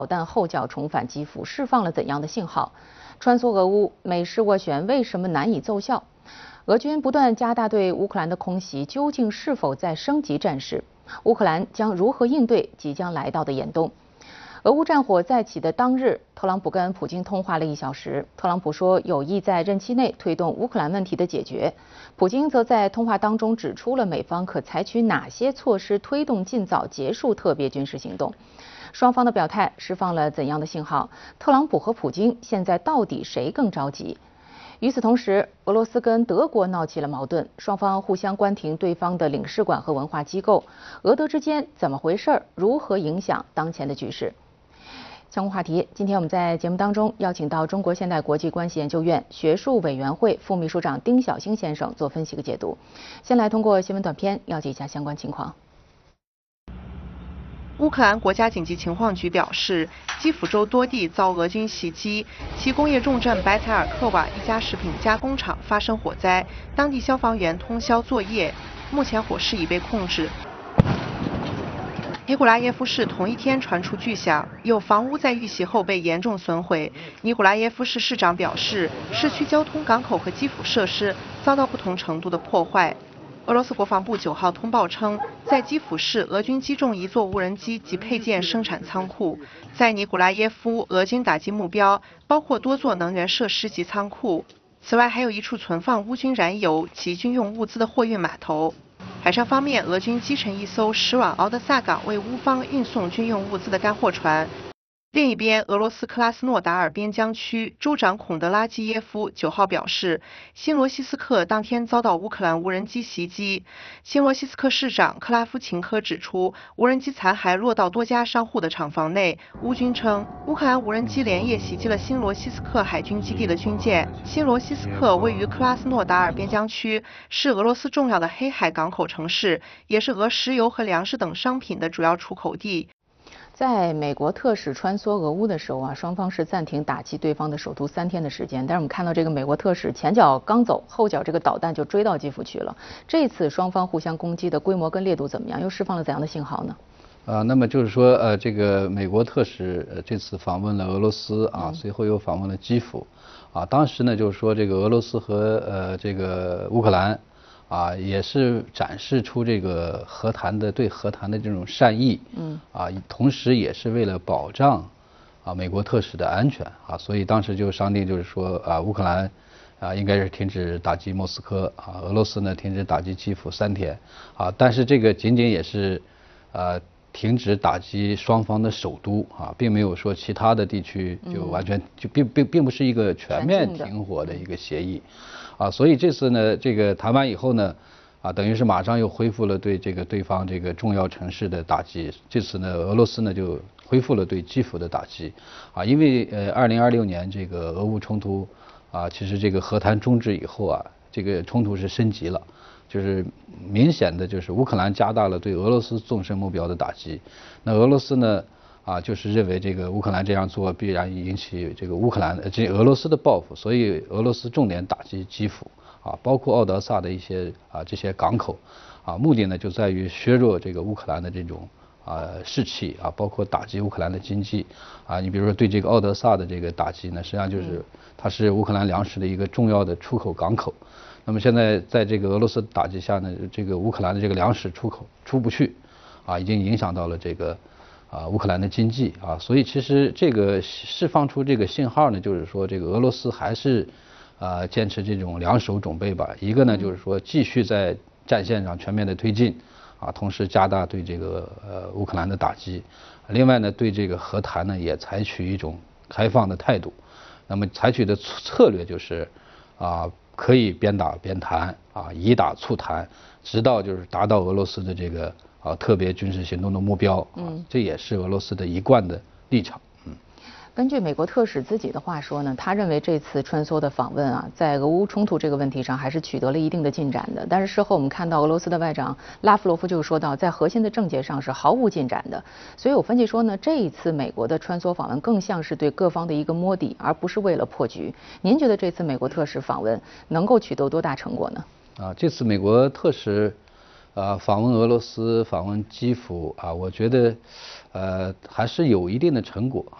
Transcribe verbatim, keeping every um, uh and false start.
导弹后脚重返基辅，释放了怎样的信号？穿梭俄乌，美势斡旋为什么难以奏效？俄军不断加大对乌克兰的空袭，究竟是否在升级战事？乌克兰将如何应对即将来到的严冬？俄乌战火再起的当日，特朗普跟普京通话了一小时。特朗普说有意在任期内推动乌克兰问题的解决，普京则在通话当中指出了美方可采取哪些措施推动尽早结束特别军事行动。双方的表态释放了怎样的信号？特朗普和普京现在到底谁更着急？与此同时，俄罗斯跟德国闹起了矛盾，双方互相关停对方的领事馆和文化机构。俄德之间怎么回事？如何影响当前的局势？相关话题，今天我们在节目当中邀请到中国现代国际关系研究院学术委员会副秘书长丁晓星先生做分析和解读。先来通过新闻短片了解一下相关情况。 乌克兰国家紧急情况局表示，基辅州多地遭俄军袭击，其工业重镇白采尔克瓦一家食品加工厂发生火灾，当地消防员通宵作业，目前火势已被控制。尼古拉耶夫市同一天传出巨响，有房屋在遇袭后被严重损毁。尼古拉耶夫市市长表示，市区交通、港口和基辅设施遭到不同程度的破坏。俄罗斯国防部九号通报称，在基辅市，俄军击中一座无人机及配件生产仓库；在尼古拉耶夫，俄军打击目标包括多座能源设施及仓库。此外，还有一处存放乌军燃油及军用物资的货运码头。海上方面，俄军击沉一艘驶往敖德萨港为乌方运送军用物资的干货船。另一边，俄罗斯克拉斯诺达尔边疆区州长孔德拉基耶夫九号表示，新罗西斯克当天遭到乌克兰无人机袭击。新罗西斯克市长克拉夫琴科指出，无人机残骸落到多家商户的厂房内。乌军称，乌克兰无人机连夜袭击了新罗西斯克海军基地的军舰。新罗西斯克位于克拉斯诺达尔边疆区，是俄罗斯重要的黑海港口城市，也是俄石油和粮食等商品的主要出口地。 在美国特使穿梭俄乌的时候啊，双方是暂停打击对方的首都三天的时间。但是我们看到这个美国特使前脚刚走，后脚这个导弹就追到基辅去了。这次双方互相攻击的规模跟烈度怎么样？又释放了怎样的信号呢？ 啊，那么就是说，呃，这个美国特使呃这次访问了俄罗斯啊， 嗯、 随后又访问了基辅，啊，当时呢就是说这个俄罗斯和呃这个乌克兰。啊，也是展示出这个和谈的对和谈的这种善意，嗯，啊，同时也是为了保障啊美国特使的安全啊，所以当时就商定就是说啊，乌克兰啊应该是停止打击莫斯科啊，俄罗斯呢停止打击基辅三天啊，但是这个仅仅也是呃停止打击双方的首都啊，并没有说其他的地区就完全、嗯、就并并并不是一个全面停火的一个协议。啊，所以这次呢，这个谈完以后呢，啊，等于是马上又恢复了对这个对方这个重要城市的打击。这次呢，俄罗斯呢就恢复了对基辅的打击。啊，因为呃，二零二六年这个俄乌冲突啊，其实这个和谈终止以后啊，这个冲突是升级了，就是明显的就是乌克兰加大了对俄罗斯纵深目标的打击。那俄罗斯呢？啊，就是认为这个乌克兰这样做必然引起这个乌克兰的这俄罗斯的报复，所以俄罗斯重点打击基辅啊，包括奥德萨的一些啊这些港口啊，目的呢就在于削弱这个乌克兰的这种啊士气啊，包括打击乌克兰的经济啊。你比如说对这个奥德萨的这个打击呢，实际上就是它是乌克兰粮食的一个重要的出口港口。那么现在在这个俄罗斯打击下呢，这个乌克兰的这个粮食出口出不去啊，已经影响到了这个。啊，乌克兰的经济啊，所以其实这个释放出这个信号呢，就是说这个俄罗斯还是啊坚持这种两手准备吧。一个呢就是说继续在战线上全面的推进啊，同时加大对这个呃乌克兰的打击。另外呢，对这个和谈呢也采取一种开放的态度。那么采取的策略就是啊可以边打边谈啊，以打促谈，直到就是达到俄罗斯的这个。啊，特别军事行动的目标，嗯，这也是俄罗斯的一贯的立场。嗯， 根据美国特使自己的话说呢，他认为这次穿梭的访问啊，在俄乌冲突这个问题上还是取得了一定的进展的。但是事后我们看到俄罗斯的外长拉夫罗夫就说到，在核心的政见上是毫无进展的。所以我分析说呢，这一次美国的穿梭访问更像是对各方的一个摸底，而不是为了破局。您觉得这次美国特使访问能够取得多大成果呢？ 啊，这次美国特使。 呃，访问俄罗斯，访问基辅啊，我觉得，呃，还是有一定的成果。